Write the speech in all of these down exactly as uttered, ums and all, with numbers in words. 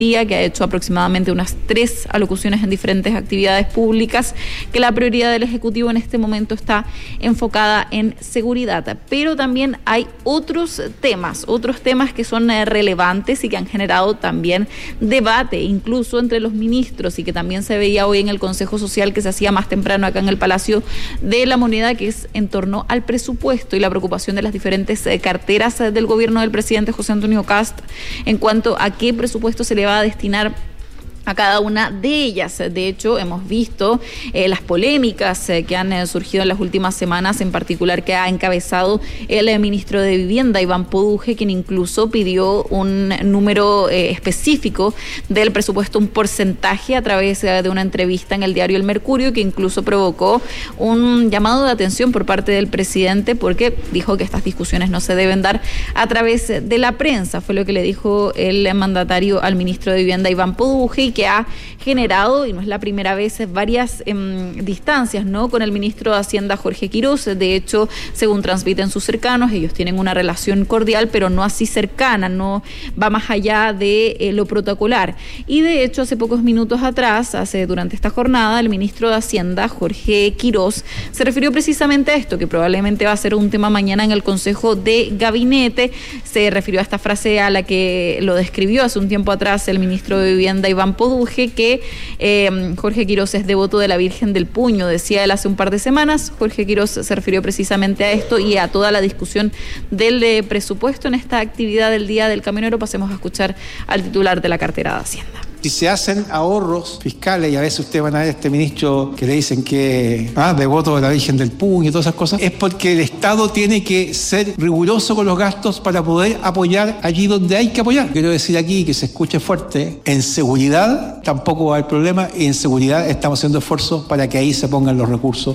que ha hecho aproximadamente unas tres alocuciones en diferentes actividades públicas, que la prioridad del Ejecutivo en este momento está enfocada en seguridad. Pero también hay otros temas, otros temas que son relevantes y que han generado también debate, incluso entre los ministros, y que también se veía hoy en el Consejo Social que se hacía más temprano acá en el Palacio de la Moneda, que es en torno al presupuesto y la preocupación de las diferentes carteras del gobierno del presidente José Antonio Kast en cuanto a qué presupuesto se le va a destinar a cada una de ellas. De hecho, hemos visto eh, las polémicas eh, que han eh, surgido en las últimas semanas, en particular que ha encabezado el eh, ministro de Vivienda, Iván Poduje, quien incluso pidió un número eh, específico del presupuesto, un porcentaje, a través eh, de una entrevista en el diario El Mercurio, que incluso provocó un llamado de atención por parte del presidente, porque dijo que estas discusiones no se deben dar a través de la prensa. Fue lo que le dijo el mandatario al ministro de Vivienda, Iván Poduje, que ha generado, y no es la primera vez, varias eh, distancias, ¿no?, con el ministro de Hacienda, Jorge Quirós. De hecho, según transmiten sus cercanos, ellos tienen una relación cordial, pero no así cercana, no va más allá de eh, lo protocolar. Y de hecho, hace pocos minutos atrás, hace durante esta jornada, el ministro de Hacienda, Jorge Quirós, se refirió precisamente a esto, que probablemente va a ser un tema mañana en el Consejo de Gabinete. Se refirió a esta frase a la que lo describió hace un tiempo atrás el ministro de Vivienda, Iván Poduje, que eh, Jorge Quirós es devoto de la Virgen del Puño, decía él hace un par de semanas. Jorge Quirós se refirió precisamente a esto y a toda la discusión del eh, presupuesto en esta actividad del Día del Camionero. Pasemos a escuchar al titular de la cartera de Hacienda. Si se hacen ahorros fiscales, y a veces ustedes van a ver a este ministro que le dicen que ah, devoto de la Virgen del Puño y todas esas cosas, es porque el Estado tiene que ser riguroso con los gastos para poder apoyar allí donde hay que apoyar. Quiero decir aquí, que se escuche fuerte, en seguridad tampoco va a haber problema, y en seguridad estamos haciendo esfuerzos para que ahí se pongan los recursos.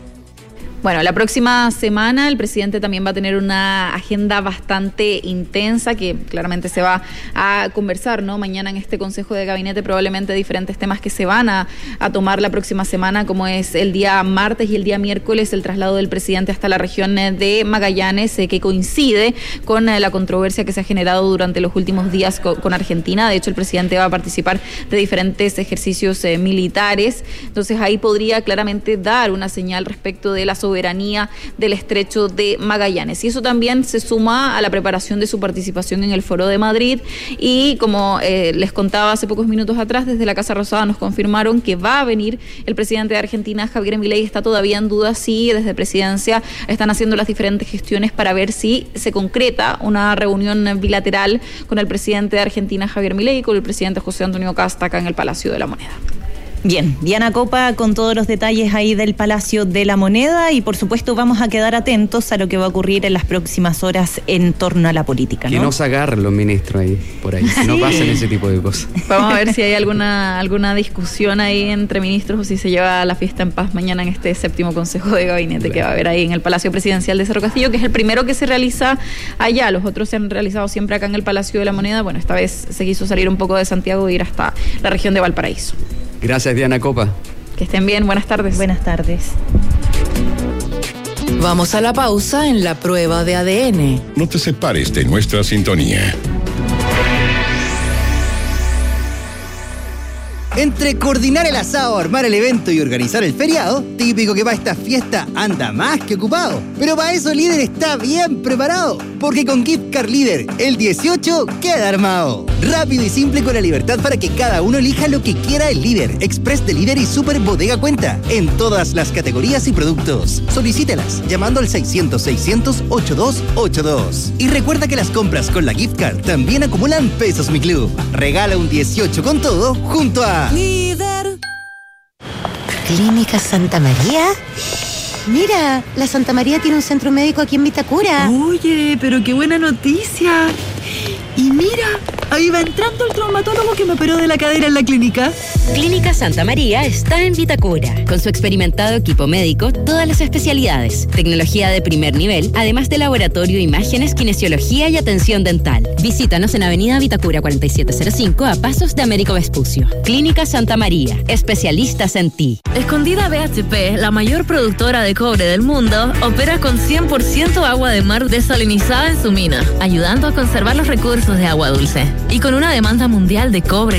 Bueno, la próxima semana el presidente también va a tener una agenda bastante intensa, que claramente se va a conversar, ¿no?, mañana en este Consejo de Gabinete, probablemente diferentes temas que se van a, a tomar la próxima semana, como es el día martes y el día miércoles el traslado del presidente hasta la región de Magallanes, eh, que coincide con eh, la controversia que se ha generado durante los últimos días con, con Argentina. De hecho, el presidente va a participar de diferentes ejercicios eh, militares, entonces ahí podría claramente dar una señal respecto de la soberanía del estrecho de Magallanes. Y eso también se suma a la preparación de su participación en el Foro de Madrid. Y como eh, les contaba hace pocos minutos atrás, desde la Casa Rosada nos confirmaron que va a venir el presidente de Argentina, Javier Milei. Está todavía en duda si desde Presidencia están haciendo las diferentes gestiones para ver si se concreta una reunión bilateral con el presidente de Argentina, Javier Milei, y con el presidente José Antonio Kast acá en el Palacio de la Moneda. Bien, Diana Copa con todos los detalles ahí del Palacio de la Moneda, y por supuesto vamos a quedar atentos a lo que va a ocurrir en las próximas horas en torno a la política, ¿no? Que no se agarren los ministros ahí, por ahí, que no pasen ese tipo de cosas. Vamos a ver si hay alguna alguna discusión ahí entre ministros, o si se lleva la fiesta en paz mañana en este séptimo Consejo de Gabinete, claro, que va a haber ahí en el Palacio Presidencial de Cerro Castillo, que es el primero que se realiza allá. Los otros se han realizado siempre acá en el Palacio de la Moneda. Bueno, esta vez se quiso salir un poco de Santiago e ir hasta la región de Valparaíso. Gracias, Diana Copa. Que estén bien, buenas tardes. Buenas tardes. Vamos a la pausa en la prueba de A D N. No te separes de nuestra sintonía. Entre coordinar el asado, armar el evento y organizar el feriado, típico que para esta fiesta anda más que ocupado. Pero para eso Líder está bien preparado, porque con Gift Card Líder, el dieciocho queda armado. Rápido y simple, con la libertad para que cada uno elija lo que quiera. El Líder, Express de Líder y Super Bodega Cuenta, en todas las categorías y productos. Solicítelas llamando al seiscientos, seiscientos, ochenta y dos ochenta y dos. Y recuerda que las compras con la Gift Card también acumulan pesos Mi Club. Regala un dieciocho con todo junto a Líder. ¿Clínica Santa María? Mira, la Santa María tiene un centro médico aquí en Vitacura. Oye, pero qué buena noticia. Y mira, ahí va entrando el traumatólogo que me operó de la cadera en la clínica. Clínica Santa María está en Vitacura. Con su experimentado equipo médico, todas las especialidades, tecnología de primer nivel, además de laboratorio, imágenes, kinesiología y atención dental. Visítanos en Avenida Vitacura cuarenta y siete cero cinco, a pasos de Américo Vespucio. Clínica Santa María, especialistas en ti. Escondida B H P, la mayor productora de cobre del mundo, opera con cien por ciento agua de mar desalinizada en su mina, ayudando a conservar los recursos de agua dulce. Y con una demanda mundial de cobre,